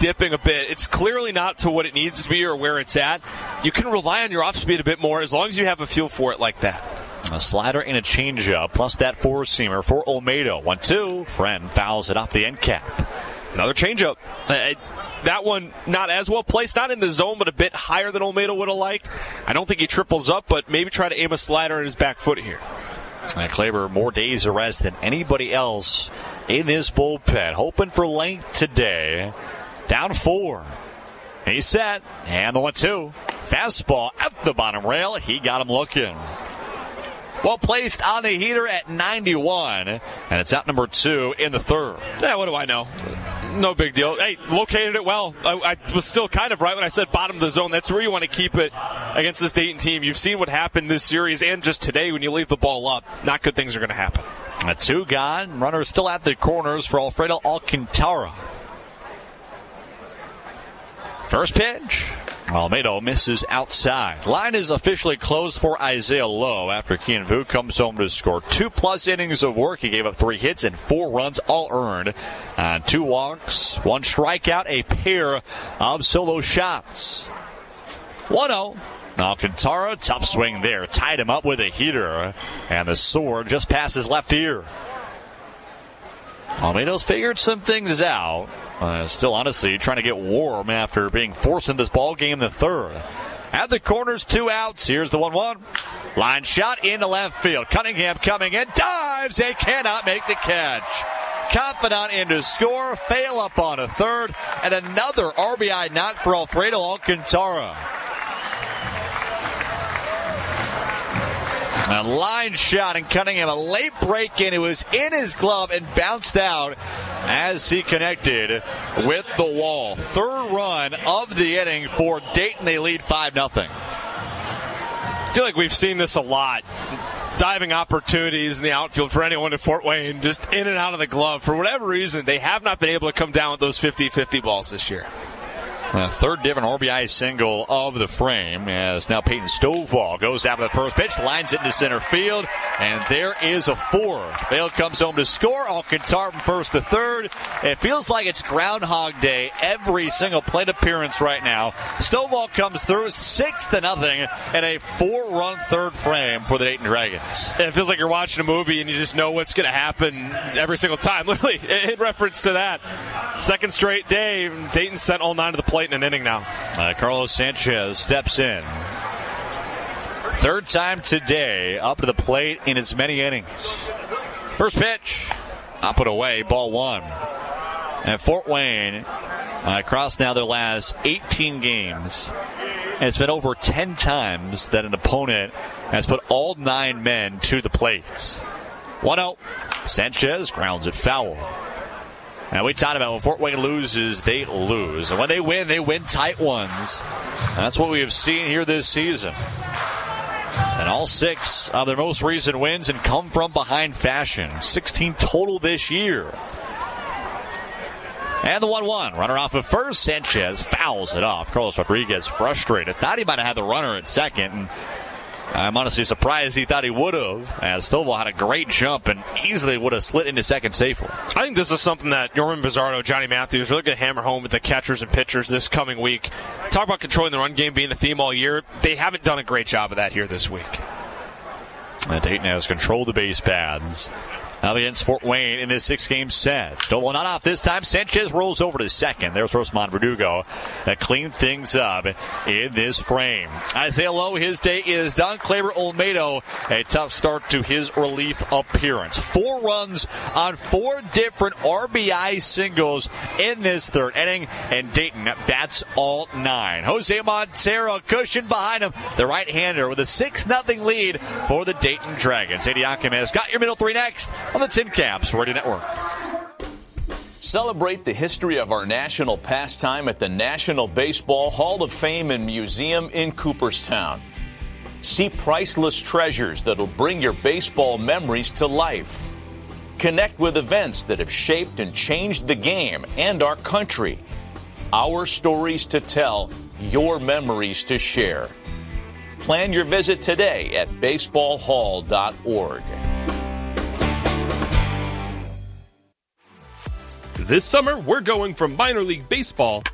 dipping a bit. It's clearly not to what it needs to be or where it's at. You can rely on your off speed a bit more as long as you have a feel for it like that. A slider and a changeup, plus that four-seamer for Olmedo. 1-2. Friend fouls it off the end cap. Another changeup. That one not as well placed, not in the zone, but a bit higher than Olmedo would have liked. I don't think he triples up, but maybe try to aim a slider in his back foot here. Kleber, more days of rest than anybody else in this bullpen. Hoping for length today. Down 4. He's set. And the 1-2. Fastball at the bottom rail. He got him looking. Well placed on the heater at 91. And it's out number 2 in the third. Yeah, what do I know? No big deal. Hey, located it well. I was still kind of right when I said bottom of the zone. That's where you want to keep it against this Dayton team. You've seen what happened this series and just today when you leave the ball up. Not good things are going to happen. A 2 gone. Runner still at the corners for Alfredo Alcantara. First pitch. Olmedo misses outside. Line is officially closed for Isaiah Lowe after Kian Vu comes home to score 2+ innings of work. He gave up 3 hits and 4 runs, all earned. 2 walks, 1 strikeout, a pair of solo shots. 1-0. Alcantara, tough swing there. Tied him up with a heater. And the sword just past his left ear. Olmedo's figured some things out. Still, honestly, trying to get warm after being forced in this ball game in the third. At the corners, 2 outs. Here's the 1-1. Line shot into left field. Cunningham coming in, dives and cannot make the catch. Confidant in to score, fail up on a third, and another RBI knock for Alfredo Alcantara. A line shot, and Cunningham, a late break in. It was in his glove and bounced out as he connected with the wall. Third run of the inning for Dayton. They lead 5-0. I feel like we've seen this a lot. Diving opportunities in the outfield for anyone in Fort Wayne, just in and out of the glove. For whatever reason, they have not been able to come down with those 50-50 balls this year. Third different RBI single of the frame as now Peyton Stovall goes after the first pitch, lines it into center field, and there is a 4. Vail comes home to score. Alcantara from first to third. It feels like it's Groundhog Day every single plate appearance right now. Stovall comes through 6-0 and a 4-run third frame for the Dayton Dragons. It feels like you're watching a movie and you just know what's going to happen every single time. Literally, in reference to that. Second straight day, Dayton sent all 9 to the plate in an inning now. Carlos Sanchez steps in. Third time today up to the plate in as many innings. First pitch, up and away, ball 1. And Fort Wayne, across now their last 18 games, and it's been over 10 times that an opponent has put all 9 men to the plate. 1-0. Sanchez grounds it foul. And we talked about when Fort Wayne loses, they lose. And when they win tight ones. That's what we have seen here this season. And all 6 of their most recent wins and come from behind fashion. 16 total this year. And the 1-1. Runner off at first. Sanchez fouls it off. Carlos Rodriguez frustrated. Thought he might have had the runner at second. And I'm honestly surprised he thought he would have, as Stovall had a great jump and easily would have slid into second safely. I think this is something that Norman Bizzardo, Johnny Matthews really going to hammer home with the catchers and pitchers this coming week. Talk about controlling the run game being the theme all year. They haven't done a great job of that here this week. Dayton has controlled the base paths up against Fort Wayne in this 6-game set. Stovall not off this time. Sanchez rolls over to second. There's Rosman Verdugo that cleaned things up in this frame. Isaiah Lowe, his day is done. Kleber Olmedo, a tough start to his relief appearance. 4 runs on 4 different RBI singles in this third inning, and Dayton bats all 9. Jose Montero cushioned behind him, the right-hander, with a 6-0 lead for the Dayton Dragons. Eddie Ockman has got your middle 3 next on the Tin Caps Radio Network. Celebrate the history of our national pastime at the National Baseball Hall of Fame and Museum in Cooperstown. See priceless treasures that'll bring your baseball memories to life. Connect with events that have shaped and changed the game and our country. Our stories to tell, your memories to share. Plan your visit today at baseballhall.org. This summer, we're going from minor league baseball